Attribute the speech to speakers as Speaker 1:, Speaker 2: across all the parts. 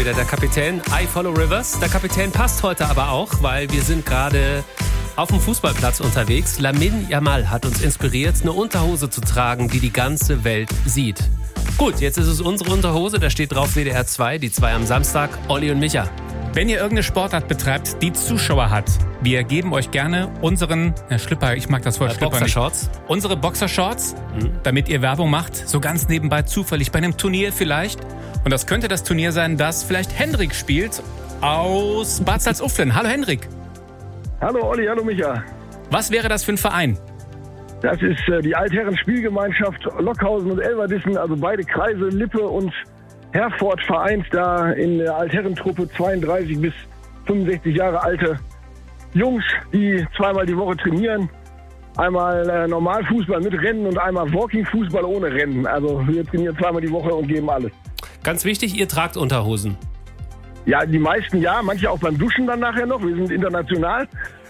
Speaker 1: wieder, der Kapitän. I follow Rivers. Der Kapitän passt heute aber auch, weil wir sind gerade auf dem Fußballplatz unterwegs. Lamine Yamal hat uns inspiriert, eine Unterhose zu tragen, die die ganze Welt sieht. Gut, jetzt ist es unsere Unterhose, da steht drauf WDR 2, die 2 am Samstag, Olli und Micha.
Speaker 2: Wenn ihr irgendeine Sportart betreibt, die Zuschauer hat, wir geben euch gerne unseren Schlipper, ich mag das Wort Schlipper
Speaker 1: Boxershorts.
Speaker 2: nicht. Unsere Boxershorts, damit ihr Werbung macht, so ganz nebenbei zufällig bei einem Turnier vielleicht. Und das könnte das Turnier sein, das vielleicht Hendrik spielt aus Bad Salzuflen. Hallo Hendrik.
Speaker 3: Hallo Olli, hallo Micha.
Speaker 2: Was wäre das für ein Verein?
Speaker 3: Das ist die Altherren-Spielgemeinschaft Lockhausen und Elverdissen, also beide Kreise, Lippe und Herford vereint da in der Altherrentruppe 32 bis 65 Jahre alte Jungs, die zweimal die Woche trainieren. Einmal Normalfußball mit Rennen und einmal Walking-Fußball ohne Rennen. Also wir trainieren zweimal die Woche und geben alles.
Speaker 1: Ganz wichtig, ihr tragt Unterhosen.
Speaker 3: Ja, die meisten ja, manche auch beim Duschen dann nachher noch. Wir sind international.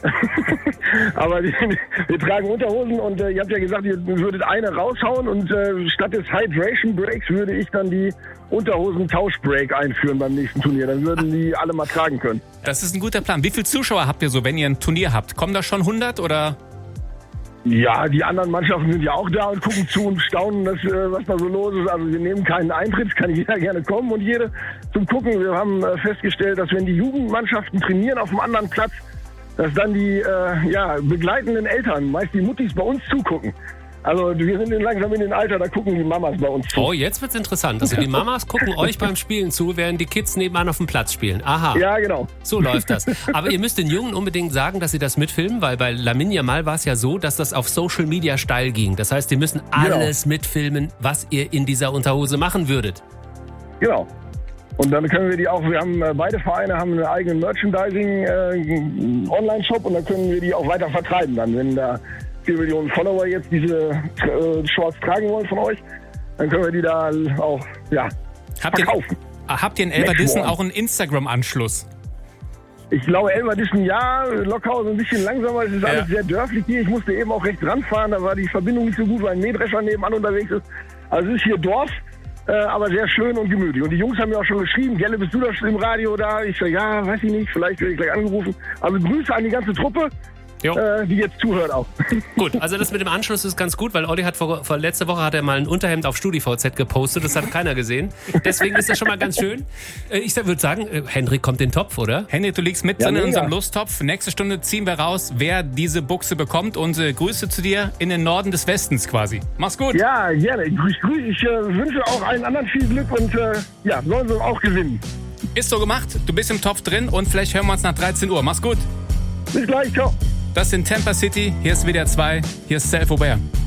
Speaker 3: Aber wir tragen Unterhosen und ihr habt ja gesagt, ihr würdet eine raushauen und statt des Hydration Breaks würde ich dann die Unterhosen-Tausch-Break einführen beim nächsten Turnier. Dann würden die alle mal tragen können.
Speaker 2: Das ist ein guter Plan. Wie viele Zuschauer habt ihr so, wenn ihr ein Turnier habt? Kommen da schon 100 oder?
Speaker 3: Ja, die anderen Mannschaften sind ja auch da und gucken zu und staunen, was da so los ist. Also wir nehmen keinen Eintritt, es kann jeder gerne kommen und jede zum Gucken. Wir haben festgestellt, dass wenn die Jugendmannschaften trainieren auf einem anderen Platz, dass dann die begleitenden Eltern, meist die Muttis, bei uns zugucken. Also wir sind langsam in dem Alter, da gucken die Mamas bei uns zu.
Speaker 1: Oh, jetzt wird's interessant. Also die Mamas gucken euch beim Spielen zu, während die Kids nebenan auf dem Platz spielen. Aha.
Speaker 3: Ja, genau.
Speaker 1: So läuft das. Aber ihr müsst den Jungen unbedingt sagen, dass sie das mitfilmen, weil bei Lamine Yamal war es ja so, dass das auf Social Media steil ging. Das heißt, die müssen alles mitfilmen, was ihr in dieser Unterhose machen würdet.
Speaker 3: Genau. Und dann können wir die auch, beide Vereine haben einen eigenen Merchandising-Online-Shop und dann können wir die auch weiter vertreiben dann, wenn da 4 Millionen Follower jetzt diese Shorts tragen wollen von euch, dann können wir die da auch verkaufen.
Speaker 2: Habt ihr in Elverdissen auch einen Instagram-Anschluss?
Speaker 3: Ich glaube Elverdissen ja, Lockhausen ein bisschen langsamer, es ist alles sehr dörflich hier. Ich musste eben auch rechts ranfahren, da war die Verbindung nicht so gut, weil ein Mähdrescher nebenan unterwegs ist. Also es ist hier Dorf, aber sehr schön und gemütlich. Und die Jungs haben mir auch schon geschrieben, Gelle, bist du da im Radio da? Ich sage, ja, weiß ich nicht, vielleicht werde ich gleich angerufen. Also Grüße an die ganze Truppe. Die jetzt zuhört auch.
Speaker 1: Gut, also das mit dem Anschluss ist ganz gut, weil Olli hat vor letzte Woche hat er mal ein Unterhemd auf StudiVZ gepostet, das hat keiner gesehen. Deswegen ist das schon mal ganz schön. Ich würde sagen, Hendrik kommt in den Topf, oder?
Speaker 2: Hendrik, du liegst mit drin in unserem Lusttopf. Nächste Stunde ziehen wir raus, wer diese Buchse bekommt. Und Grüße zu dir in den Norden des Westens quasi. Mach's gut.
Speaker 3: Ja, gerne. Ich wünsche auch allen anderen viel Glück und sollen sie auch gewinnen.
Speaker 2: Ist so gemacht. Du bist im Topf drin und vielleicht hören wir uns nach 13 Uhr. Mach's gut.
Speaker 3: Bis gleich, ciao.
Speaker 2: Das sind Tampa City, hier ist WDR 2, hier ist Self-Aware.